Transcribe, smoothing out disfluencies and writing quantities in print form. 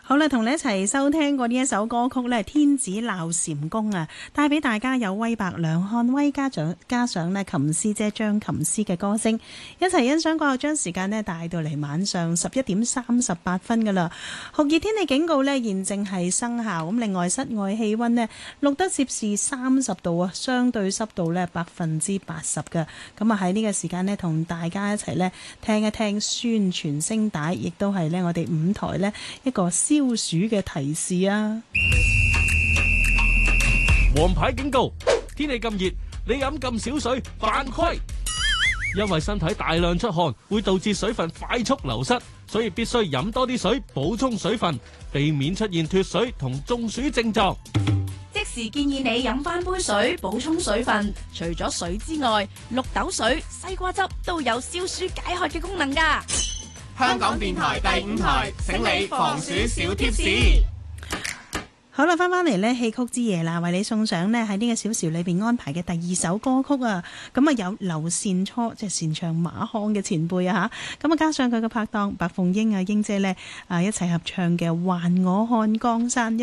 好啦，同你一齊收聽過呢一首歌曲呢，天子鬧禪宮啊，帶俾大家有威伯、梁漢威加上呢琴師姐張琴師嘅歌聲，一齊欣賞過後，將時間呢帶到嚟晚上11:38噶啦。酷熱天氣警告呢現正係生效，咁另外室外氣溫呢錄得攝氏30度啊，相對濕度呢80%嘅。咁啊喺呢個時間呢，同大家一齊呢聽一聽宣傳聲帶，亦都係呢我哋五台呢一個消暑嘅提示啊！ 黃牌警告，天氣咁熱，你飲咁少水犯規。因為身體大量出汗會導致水分快速流失，所以必須飲多啲水補充水分，避免出現脫水同中暑症狀。 即時建議你飲翻杯水補充水分，除咗水之外，綠豆水、西瓜汁都有消暑解渴嘅功能㗎。 香港電台第5台，醒你防暑小貼士。 好啦，翻嚟呢戲曲之夜啦，為你送上呢喺呢個小時裏邊安排嘅第2首歌曲啊。咁啊有劉善初，即係擅唱馬腔嘅前輩啊吓，咁啊加上佢嘅拍檔白鳳英啊英姐呢，一齊合唱嘅《還我看江山》。